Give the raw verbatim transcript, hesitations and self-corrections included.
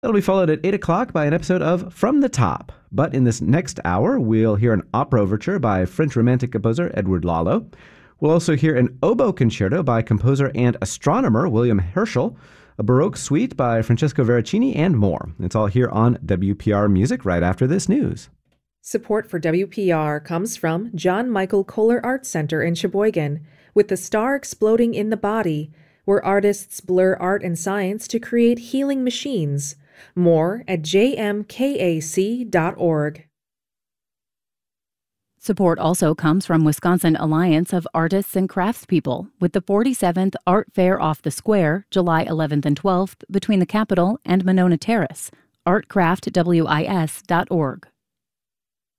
That'll be followed at eight o'clock by an episode of From the Top. But in this next hour, we'll hear an opera overture by French Romantic composer Edward Lalo. We'll also hear an oboe concerto by composer and astronomer William Herschel, a Baroque suite by Francesco Veracini, and more. It's all here on W P R Music right after this news. Support for W P R comes from John Michael Kohler Art Center in Sheboygan, with the star exploding in the body, where artists blur art and science to create healing machines. More at j m k a c dot org. Support also comes from Wisconsin Alliance of Artists and Craftspeople, with the forty-seventh Art Fair Off the Square, July eleventh and twelfth, between the Capitol and Monona Terrace. art craft wis dot org.